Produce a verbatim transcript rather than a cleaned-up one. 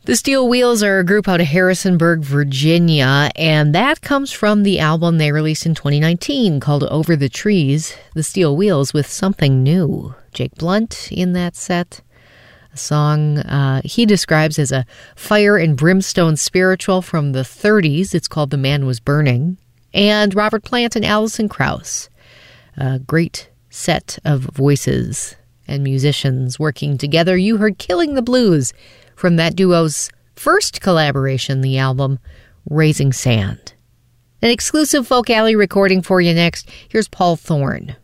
The Steel Wheels are a group out of Harrisonburg, Virginia, and that comes from the album they released in twenty nineteen called Over the Trees, The Steel Wheels with Something New. Jake Blunt in that set. A song uh, he describes as a fire and brimstone spiritual from the thirties. It's called The Man Was Burning. And Robert Plant and Alison Krauss. A great set of voices and musicians working together. You heard Killing the Blues from that duo's first collaboration, the album Raising Sand. An exclusive Folk Alley recording for you next. Here's Paul Thorne.